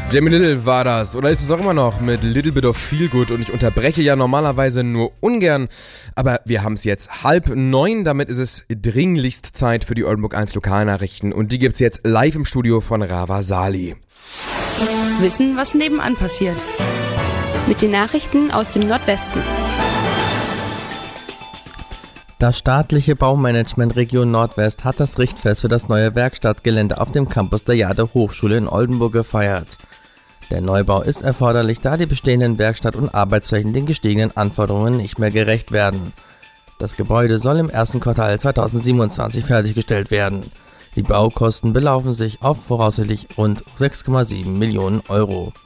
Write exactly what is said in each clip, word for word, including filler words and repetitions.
Jamie Little war das, oder ist es auch immer noch, mit Little Bit of Feel Good, und ich unterbreche ja normalerweise nur ungern, aber wir haben es jetzt halb neun, damit ist es dringlichst Zeit für die Oldenburg eins Lokalnachrichten, und die gibt's jetzt live im Studio von Rava Sali. Wissen, was nebenan passiert. Mit den Nachrichten aus dem Nordwesten. Das staatliche Baumanagement Region Nordwest hat das Richtfest für das neue Werkstattgelände auf dem Campus der Jade Hochschule in Oldenburg gefeiert. Der Neubau ist erforderlich, da die bestehenden Werkstatt- und Arbeitsflächen den gestiegenen Anforderungen nicht mehr gerecht werden. Das Gebäude soll im ersten Quartal zweitausendsiebenundzwanzig fertiggestellt werden. Die Baukosten belaufen sich auf voraussichtlich rund sechs Komma sieben Millionen Euro.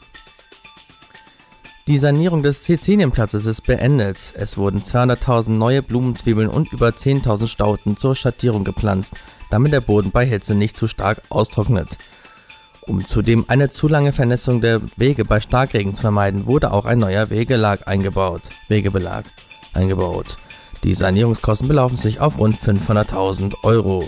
Die Sanierung des Sizilienplatzes ist beendet. Es wurden zweihunderttausend neue Blumenzwiebeln und über zehntausend Stauden zur Schattierung gepflanzt, damit der Boden bei Hitze nicht zu stark austrocknet. Um zudem eine zu lange Vernässung der Wege bei Starkregen zu vermeiden, wurde auch ein neuer Wegebelag eingebaut. Wegebelag eingebaut. Die Sanierungskosten belaufen sich auf rund fünfhunderttausend Euro.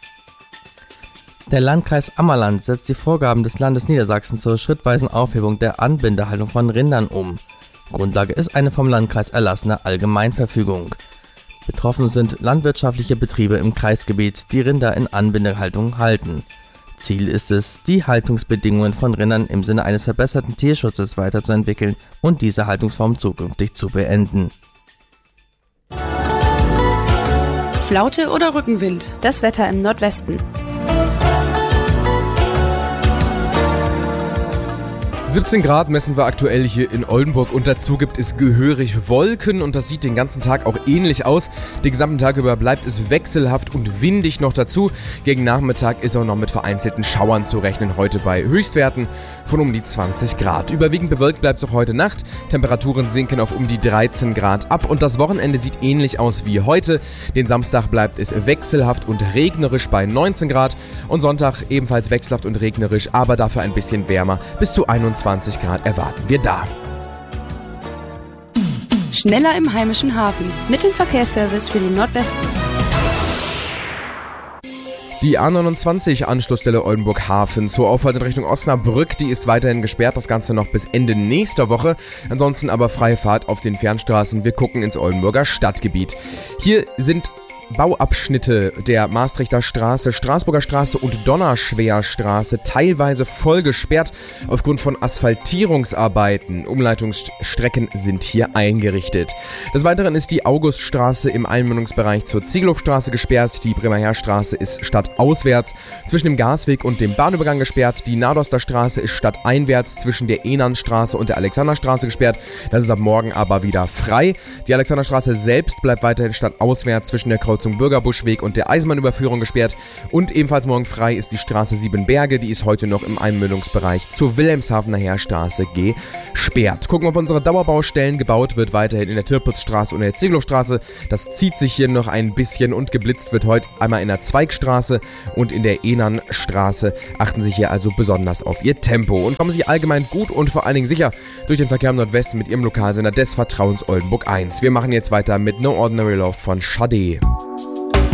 Der Landkreis Ammerland setzt die Vorgaben des Landes Niedersachsen zur schrittweisen Aufhebung der Anbindehaltung von Rindern um. Grundlage ist eine vom Landkreis erlassene Allgemeinverfügung. Betroffen sind landwirtschaftliche Betriebe im Kreisgebiet, die Rinder in Anbindehaltung halten. Ziel ist es, die Haltungsbedingungen von Rindern im Sinne eines verbesserten Tierschutzes weiterzuentwickeln und diese Haltungsform zukünftig zu beenden. Flaute oder Rückenwind? Das Wetter im Nordwesten. siebzehn Grad messen wir aktuell hier in Oldenburg, und dazu gibt es gehörig Wolken, und das sieht den ganzen Tag auch ähnlich aus. Den gesamten Tag über bleibt es wechselhaft und windig noch dazu. Gegen Nachmittag ist auch noch mit vereinzelten Schauern zu rechnen, heute bei Höchstwerten von um die zwanzig Grad. Überwiegend bewölkt bleibt es auch heute Nacht. Temperaturen sinken auf um die dreizehn Grad ab, und das Wochenende sieht ähnlich aus wie heute. Den Samstag bleibt es wechselhaft und regnerisch bei neunzehn Grad, und Sonntag ebenfalls wechselhaft und regnerisch, aber dafür ein bisschen wärmer, bis zu einundzwanzig Grad erwarten wir da. Schneller im heimischen Hafen. Mit dem Verkehrsservice für den Nordwesten. Die A neunundzwanzig Anschlussstelle Oldenburg Hafen zur Auffahrt in Richtung Osnabrück, die ist weiterhin gesperrt, das Ganze noch bis Ende nächster Woche. Ansonsten aber freie Fahrt auf den Fernstraßen. Wir gucken ins Oldenburger Stadtgebiet. Hier sind Bauabschnitte der Maastrichter Straße, Straßburger Straße und Donnerschwerstraße teilweise voll gesperrt aufgrund von Asphaltierungsarbeiten. Umleitungsstrecken sind hier eingerichtet. Des Weiteren ist die Auguststraße im Einmündungsbereich zur Ziegelhofstraße gesperrt. Die Bremerheerstraße ist stadtauswärts zwischen dem Gasweg und dem Bahnübergang gesperrt. Die Nadoster Straße ist stadteinwärts zwischen der Enanstraße und der Alexanderstraße gesperrt. Das ist ab morgen aber wieder frei. Die Alexanderstraße selbst bleibt weiterhin stadtauswärts zwischen der Kreuzung zum Bürgerbuschweg und der Eisenbahnüberführung gesperrt, und ebenfalls morgen frei ist die Straße Siebenberge, die ist heute noch im Einmündungsbereich zur Wilhelmshavener Heerstraße gesperrt. Gucken wir auf unsere Dauerbaustellen. Gebaut wird weiterhin in der Tirpitzstraße und in der Ziegelhofstraße. Das zieht sich hier noch ein bisschen, und geblitzt wird heute einmal in der Zweigstraße und in der Enanstraße. Achten Sie hier also besonders auf Ihr Tempo und kommen Sie allgemein gut und vor allen Dingen sicher durch den Verkehr im Nordwesten mit Ihrem Lokalsender des Vertrauens Oldenburg eins. Wir machen jetzt weiter mit No Ordinary Love von Sade.